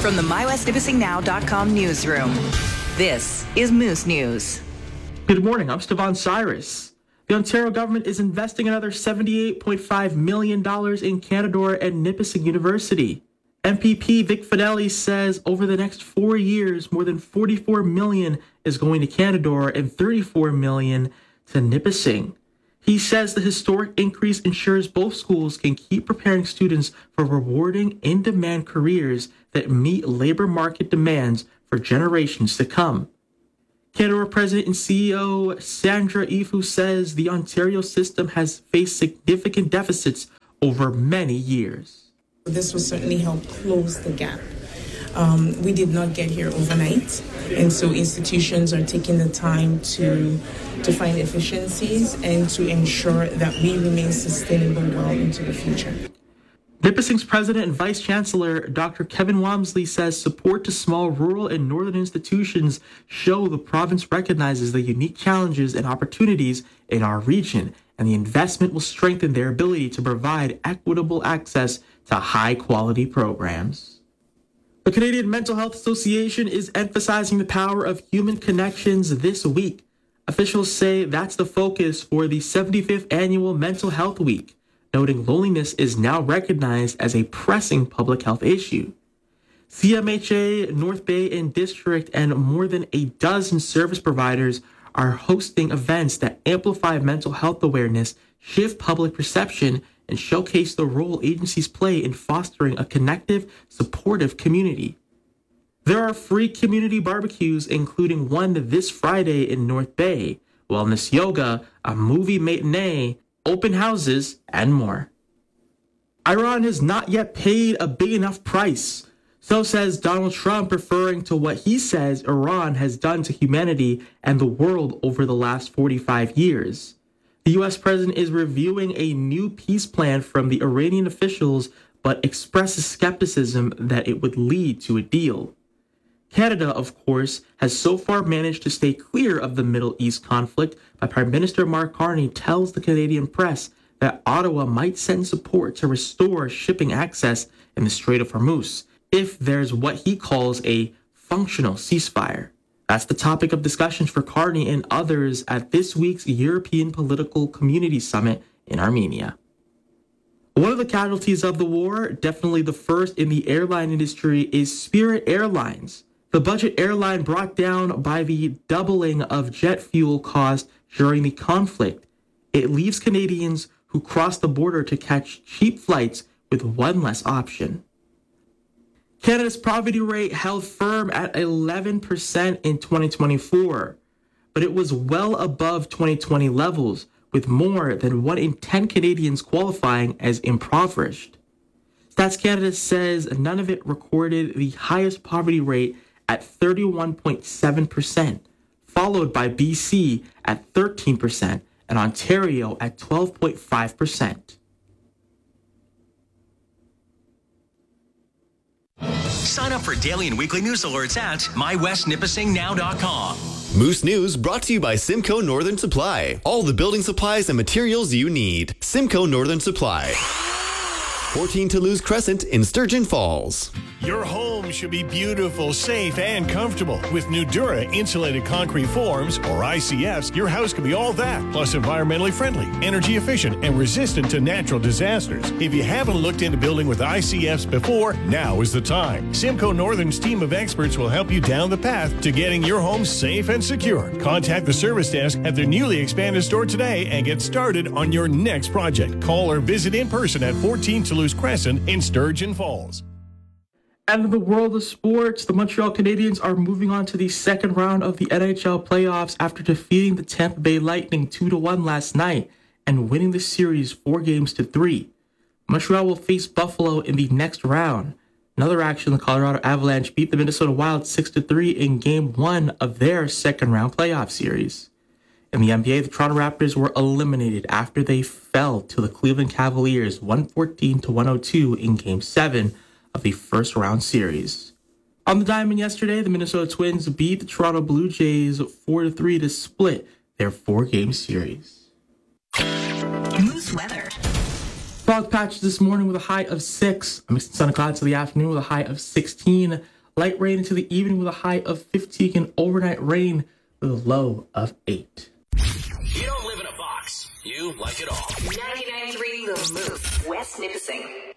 From the MyWestNipissingNow.com newsroom, this is Moose News. Good morning, I'm Stevan Cyrus. The Ontario government is investing another $78.5 million in Canadore and Nipissing University. MPP Vic Fedeli says over the next 4 years, more than $44 million is going to Canadore and $34 million to Nipissing. He says the historic increase ensures both schools can keep preparing students for rewarding, in-demand careers that meet labor market demands for generations to come. Canadore President and CEO Sandra Ifu says the Ontario system has faced significant deficits over many years. This will certainly help close the gap. We did not get here overnight, and so institutions are taking the time to find efficiencies and to ensure that we remain sustainable well into the future. Nipissing's president and vice chancellor, Dr. Kevin Walmsley, says support to small rural and northern institutions show the province recognizes the unique challenges and opportunities in our region, and the investment will strengthen their ability to provide equitable access to high-quality programs. The Canadian Mental Health Association is emphasizing the power of human connections this week. Officials say that's the focus for the 75th Annual Mental Health Week, noting loneliness is now recognized as a pressing public health issue. CMHA, North Bay and District, and more than a dozen service providers are hosting events that amplify mental health awareness, shift public perception, and showcase the role agencies play in fostering a connective, supportive community. There are free community barbecues, including one this Friday in North Bay, wellness yoga, a movie matinee, open houses, and more. Iran has not yet paid a big enough price. So says Donald Trump, referring to what he says Iran has done to humanity and the world over the last 45 years. The U.S. president is reviewing a new peace plan from the Iranian officials, but expresses skepticism that it would lead to a deal. Canada, of course, has so far managed to stay clear of the Middle East conflict, but Prime Minister Mark Carney tells the Canadian press that Ottawa might send support to restore shipping access in the Strait of Hormuz if there's what he calls a functional ceasefire. That's the topic of discussions for Carney and others at this week's European Political Community Summit in Armenia. One of the casualties of the war, definitely the first in the airline industry, is Spirit Airlines. The budget airline brought down by the doubling of jet fuel cost during the conflict. It leaves Canadians who cross the border to catch cheap flights with one less option. Canada's poverty rate held firm at 11% in 2024, but it was well above 2020 levels, with more than 1 in 10 Canadians qualifying as impoverished. Stats Canada says none of it recorded the highest poverty rate at 31.7%, followed by BC at 13% and Ontario at 12.5%. Sign up for daily and weekly news alerts at MyWestNipissingNow.com. Moose News brought to you by Simcoe Northern Supply. All the building supplies and materials you need. Simcoe Northern Supply. 14 Toulouse Crescent in Sturgeon Falls. Your home should be beautiful, safe, and comfortable. With Nudura Insulated Concrete Forms, or ICFs, your house can be all that, plus environmentally friendly, energy efficient, and resistant to natural disasters. If you haven't looked into building with ICFs before, now is the time. Simcoe Northern's team of experts will help you down the path to getting your home safe and secure. Contact the service desk at their newly expanded store today and get started on your next project. Call or visit in person at 14 Toulouse Crescent in Sturgeon Falls. And in the world of sports, the Montreal Canadiens are moving on to the second round of the NHL playoffs after defeating the Tampa Bay Lightning 2-1 last night and winning the series 4-3. Montreal will face Buffalo in the next round. Another action, the Colorado Avalanche beat the Minnesota Wild 6-3 in Game 1 of their second round playoff series. In the NBA, the Toronto Raptors were eliminated after they fell to the Cleveland Cavaliers 114-102 in Game 7 of the first round series. On the diamond yesterday, the Minnesota Twins beat the Toronto Blue Jays 4-3 to split their 4-game series. Moose weather. Fog patches this morning with a high of 6. A mixed sun and clouds to the afternoon with a high of 16. Light rain into the evening with a high of 15 and overnight rain with a low of 8. You don't live in a box. You like it all. 99.3 The Moose, West Nipissing.